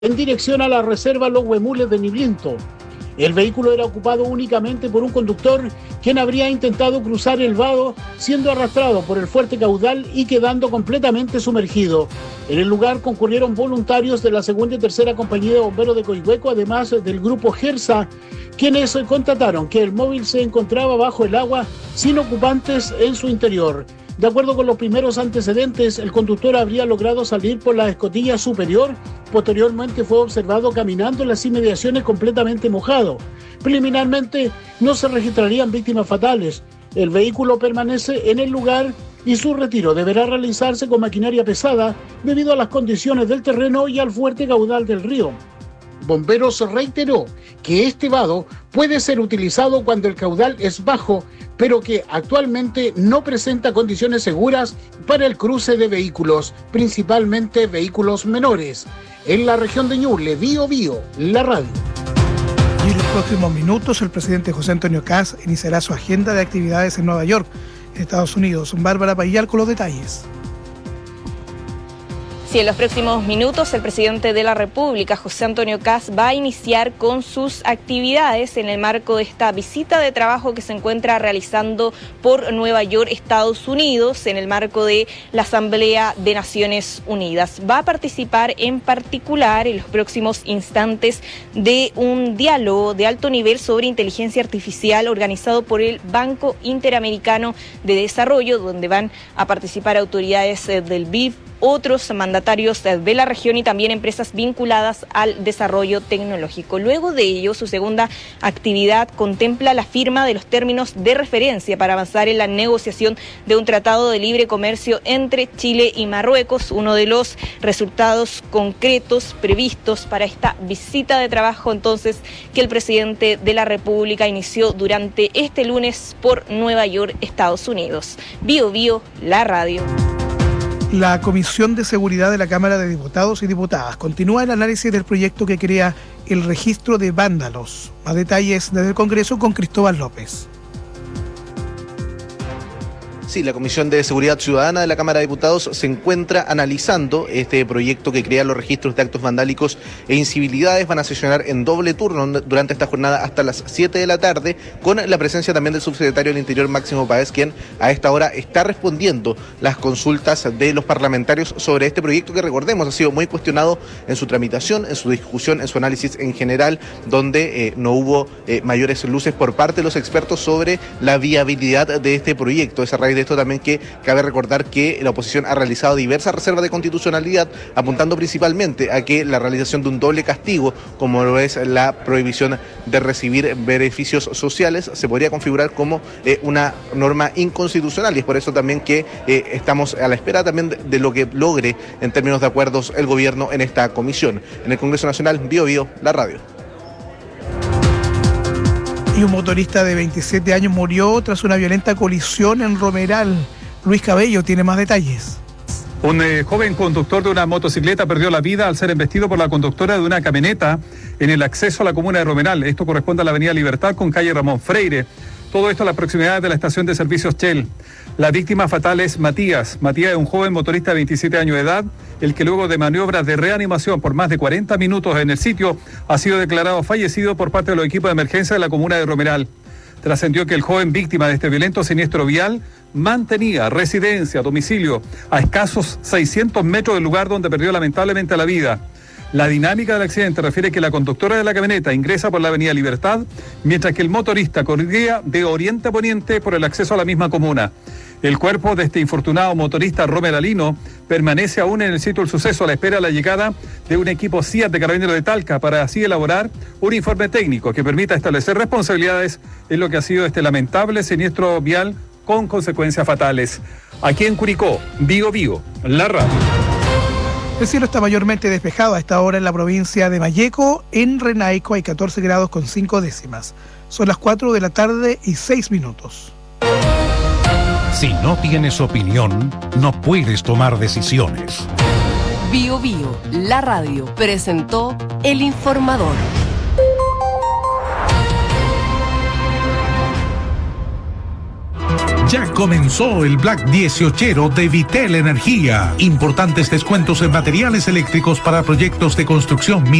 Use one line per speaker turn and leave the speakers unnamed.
en dirección a la reserva Los Huemules de Nibliento. El vehículo era ocupado únicamente por un conductor quien habría intentado cruzar el vado siendo arrastrado por el fuerte caudal y quedando completamente sumergido. En el lugar concurrieron voluntarios de la segunda y tercera compañía de bomberos de Coihueco, además del grupo Gersa, quienes constataron que el móvil se encontraba bajo el agua sin ocupantes en su interior. De acuerdo con los primeros antecedentes, el conductor habría logrado salir por la escotilla superior. Posteriormente fue observado caminando en las inmediaciones completamente mojado. Preliminarmente no se registrarían víctimas fatales. El vehículo permanece en el lugar y su retiro deberá realizarse con maquinaria pesada debido a las condiciones del terreno y al fuerte caudal del río. Bomberos reiteró que este vado puede ser utilizado cuando el caudal es bajo, pero que actualmente no presenta condiciones seguras para el cruce de vehículos, principalmente vehículos menores. En la región de Ñuble, Biobío, la radio.
Y en los próximos minutos, el presidente José Antonio Kast iniciará su agenda de actividades en Nueva York, en Estados Unidos. Bárbara Payal con los detalles.
Sí, en los próximos minutos el presidente de la República, José Antonio Kast, va a iniciar con sus actividades en el marco de esta visita de trabajo que se encuentra realizando por Nueva York, Estados Unidos, en el marco de la Asamblea de Naciones Unidas. Va a participar en particular en los próximos instantes de un diálogo de alto nivel sobre inteligencia artificial organizado por el Banco Interamericano de Desarrollo, donde van a participar autoridades del BID, otros mandatarios de la región y también empresas vinculadas al desarrollo tecnológico. Luego de ello, su segunda actividad contempla la firma de los términos de referencia para avanzar en la negociación de un tratado de libre comercio entre Chile y Marruecos, uno de los resultados concretos previstos para esta visita de trabajo entonces que el presidente de la República inició durante este lunes por Nueva York, Estados Unidos. Biobío, la radio.
La Comisión de Seguridad de la Cámara de Diputados y Diputadas continúa el análisis del proyecto que crea el registro de vándalos. Más detalles desde el Congreso con Cristóbal López.
Sí, la Comisión de Seguridad Ciudadana de la Cámara de Diputados se encuentra analizando este proyecto que crea los registros de actos vandálicos e incivilidades. Van a sesionar en doble turno durante esta jornada hasta las 7 de la tarde, con la presencia también del subsecretario del Interior, Máximo Páez, quien a esta hora está respondiendo las consultas de los parlamentarios sobre este proyecto que, recordemos, ha sido muy cuestionado en su tramitación, en su discusión, en su análisis en general, donde no hubo mayores luces por parte de los expertos sobre la viabilidad de este proyecto. Es a raíz de esto también que cabe recordar que la oposición ha realizado diversas reservas de constitucionalidad, apuntando principalmente a que la realización de un doble castigo, como lo es la prohibición de recibir beneficios sociales, se podría configurar como una norma inconstitucional, y es por eso también que estamos a la espera también de lo que logre en términos de acuerdos el gobierno en esta comisión. En el Congreso Nacional, Biobío, la radio.
Y un motorista de 27 años murió tras una violenta colisión en Romeral. Luis Cabello tiene más detalles.
Un joven conductor de una motocicleta perdió la vida al ser embestido por la conductora de una camioneta en el acceso a la comuna de Romeral. Esto corresponde a la avenida Libertad con calle Ramón Freire. Todo esto a la proximidad de la estación de servicios Shell. La víctima fatal es Matías. Matías es un joven motorista de 27 años de edad, el que luego de maniobras de reanimación por más de 40 minutos en el sitio ha sido declarado fallecido por parte de los equipos de emergencia de la comuna de Romeral. Trascendió que el joven víctima de este violento siniestro vial mantenía residencia, domicilio, a escasos 600 metros del lugar donde perdió lamentablemente la vida. La dinámica del accidente refiere que la conductora de la camioneta ingresa por la avenida Libertad, mientras que el motorista corría de oriente a poniente por el acceso a la misma comuna. El cuerpo de este infortunado motorista romeralino permanece aún en el sitio del suceso a la espera de la llegada de un equipo CIAT de Carabineros de Talca para así elaborar un informe técnico que permita establecer responsabilidades en lo que ha sido este lamentable siniestro vial con consecuencias fatales. Aquí en Curicó, Biobío, la radio.
El cielo está mayormente despejado a esta hora en la provincia de Malleco. En Renaico hay 14 grados con 5 décimas. Son las 4 de la tarde y 6 minutos.
Si no tienes opinión, no puedes tomar decisiones.
Biobío, la radio, presentó El Informador.
Ya comenzó el Black 18 de Vitel Energía. Importantes descuentos en materiales eléctricos para proyectos de construcción